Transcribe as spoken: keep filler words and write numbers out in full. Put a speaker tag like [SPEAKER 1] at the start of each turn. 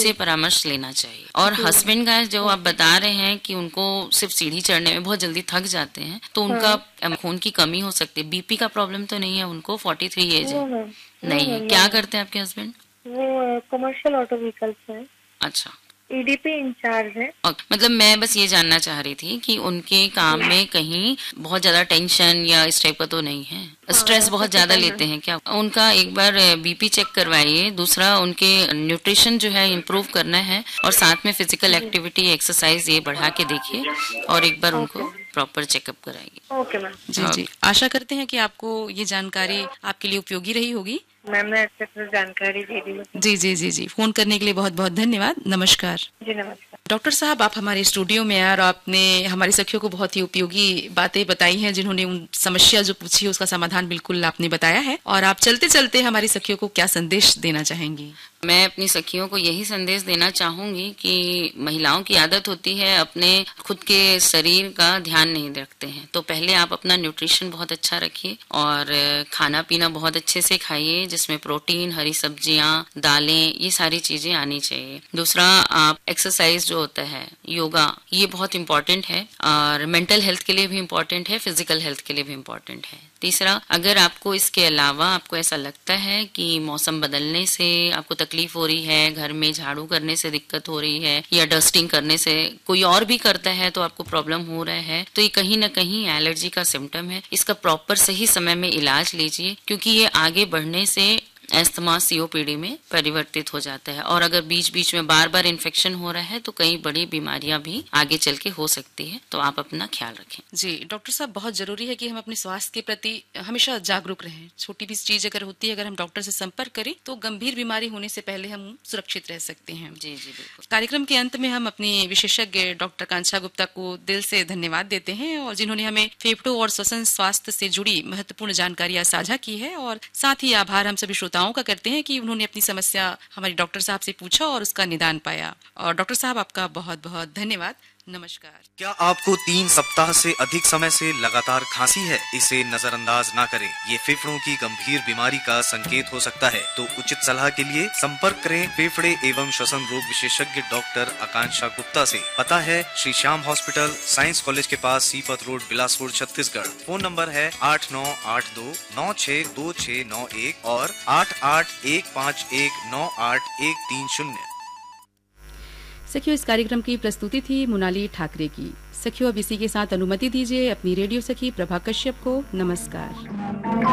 [SPEAKER 1] से परामर्श लेना चाहिए। और हस्बैंड का जो आप बता रहे हैं कि उनको सिर्फ सीढ़ी चढ़ने में बहुत जल्दी थक जाते हैं, तो उनका खून की कमी हो सकती है। बीपी का प्रॉब्लम तो नहीं है उनको? फोर्टी थ्री एज है? नहीं है। क्या करते हैं आपके हस्बैंड?
[SPEAKER 2] वो कमर्शियल ऑटो व्हीकल्स है।
[SPEAKER 1] अच्छा,
[SPEAKER 2] ईडीपी इंचार्ज है।
[SPEAKER 1] मतलब मैं बस ये जानना चाह रही थी कि उनके काम में कहीं बहुत ज्यादा टेंशन या इस टाइप का तो नहीं है? हाँ, स्ट्रेस बहुत ज्यादा लेते हैं क्या? उनका एक बार बीपी चेक करवाइए। दूसरा, उनके न्यूट्रिशन जो है इम्प्रूव करना है, और साथ में फिजिकल एक्टिविटी, एक्सरसाइज ये बढ़ा के देखिए, और एक बार उनको प्रॉपर चेकअप कराइए।
[SPEAKER 2] Okay ma'am.
[SPEAKER 3] जी जी, आशा करते हैं कि आपको ये जानकारी आपके लिए उपयोगी रही होगी।
[SPEAKER 2] मैम ने अच्छे से जानकारी दे दी।
[SPEAKER 3] जी जी जी जी, फोन करने के लिए बहुत बहुत धन्यवाद। नमस्कार।
[SPEAKER 2] जी नमस्कार।
[SPEAKER 3] डॉक्टर साहब, आप हमारे स्टूडियो में आए और आपने हमारी सखियों को बहुत ही उपयोगी बातें बताई हैं, जिन्होंने उन समस्या जो पूछी है उसका समाधान बिल्कुल आपने बताया है। और आप चलते चलते हमारी सखियों को क्या संदेश देना चाहेंगी?
[SPEAKER 1] मैं अपनी सखियों को यही संदेश देना चाहूंगी कि महिलाओं की आदत होती है अपने खुद के शरीर का ध्यान नहीं रखते हैं। तो पहले आप अपना न्यूट्रिशन बहुत अच्छा रखिए और खाना पीना बहुत अच्छे से खाइए, जिसमें प्रोटीन, हरी सब्जियां, दालें, ये सारी चीजें आनी चाहिए। दूसरा, आप एक्सरसाइज जो होता है, योगा, ये बहुत इंपॉर्टेंट है, और मेंटल हेल्थ के लिए भी इम्पोर्टेंट है, फिजिकल हेल्थ के लिए भी इम्पोर्टेंट है। तीसरा, अगर आपको इसके अलावा आपको ऐसा लगता है कि मौसम बदलने से आपको तकलीफ हो रही है, घर में झाड़ू करने से दिक्कत हो रही है, या डस्टिंग करने से कोई और भी करता है तो आपको प्रॉब्लम हो रहा है, तो ये कहीं ना कहीं एलर्जी का सिम्टम है। इसका प्रॉपर सही समय में इलाज लीजिए, क्योंकि ये आगे बढ़ने से अस्थमा, सीओपीडी में परिवर्तित हो जाता है। और अगर बीच बीच में बार बार इन्फेक्शन हो रहा है तो कई बड़ी बीमारियां भी आगे चल के हो सकती है। तो आप अपना ख्याल रखें।
[SPEAKER 3] जी डॉक्टर साहब, बहुत जरूरी है कि हम अपने स्वास्थ्य के प्रति हमेशा जागरूक रहें। छोटी भी चीज अगर होती है, अगर हम डॉक्टर से संपर्क करें तो गंभीर बीमारी होने से पहले हम सुरक्षित रह सकते हैं।
[SPEAKER 1] जी जी बिल्कुल।
[SPEAKER 3] कार्यक्रम के अंत में हम अपनी विशेषज्ञ डॉक्टर कांक्षा गुप्ता को दिल से धन्यवाद देते हैं, और जिन्होंने हमें फेफड़ों और श्वसन स्वास्थ्य से जुड़ी महत्वपूर्ण जानकारियां साझा की है। और साथ ही आभार हम सभी श्रोताओं का करते हैं कि उन्होंने अपनी समस्या हमारे डॉक्टर साहब से पूछा और उसका निदान पाया। और डॉक्टर साहब, आपका बहुत बहुत धन्यवाद। नमस्कार।
[SPEAKER 4] क्या आपको तीन सप्ताह से अधिक समय से लगातार खांसी है? इसे नजरअंदाज ना करें, ये फेफड़ों की गंभीर बीमारी का संकेत हो सकता है। तो उचित सलाह के लिए संपर्क करें फेफड़े एवं श्वसन रोग विशेषज्ञ डॉक्टर आकांक्षा गुप्ता से। पता है Shri Shyam hospital, science college के पास, Sipat road, Bilaspur, Chhattisgarh. Phone number है आठ नौ आठ दो नौ छह दो छह नौ एक और आठ आठ एक पाँच एक नौ आठ एक तीन शून्य।
[SPEAKER 3] सखियों, इस कार्यक्रम की प्रस्तुति थी मोनाली ठाकरे की। सखियों, अब इसी के साथ अनुमति दीजिए अपनी रेडियो सखी प्रभा कश्यप को। नमस्कार।